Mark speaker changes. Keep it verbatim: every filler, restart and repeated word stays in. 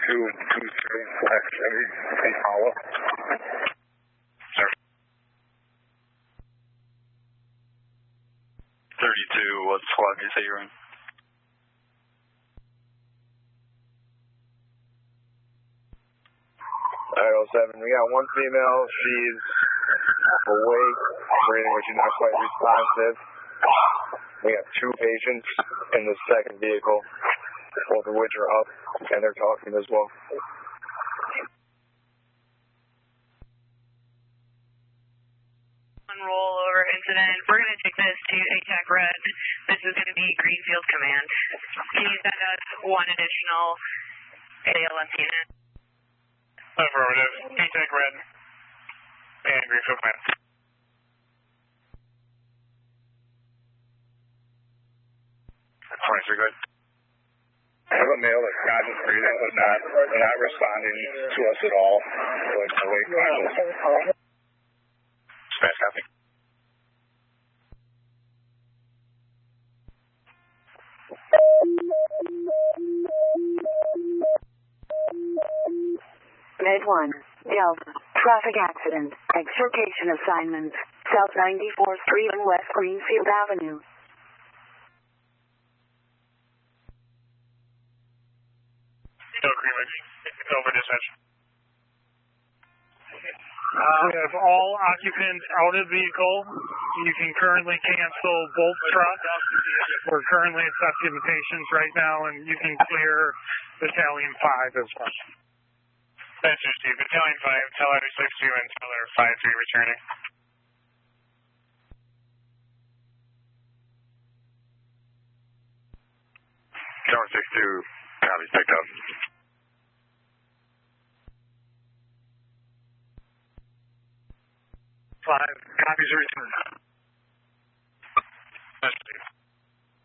Speaker 1: two two three slash Chevy Impala.
Speaker 2: thirty-two, what squad do you say you're in?
Speaker 1: Alright, oh seven, we got one female, she's awake, breathing, but she's not quite responsive. We got two patients in the second vehicle, both of which are up, and they're talking as well.
Speaker 3: Rollover incident. We're going to take this to A TAC Red. This is going to be Greenfield Command. Can you send us one additional A L S unit?
Speaker 4: Affirmative. A TAC Red and Greenfield Command.
Speaker 1: twenty-three, good. I have a male that's conscious breathing, but not, not responding to us at all. Like, awake, conscious. Smash copy.
Speaker 5: Med one, Delta, traffic accident, extrication assignment, South ninety-fourth Street and West Greenfield Avenue.
Speaker 4: No Greenwich. It's over dispatch. Uh, we have all occupants out of vehicle. You can currently cancel both trucks. We're currently assessing the patients right now, and you can clear Battalion five as well. That's just you. Battalion five, Teller six two and Teller five three returning.
Speaker 1: Teller six two, copy, picked up.
Speaker 4: Five, copies are returned. That's Steve.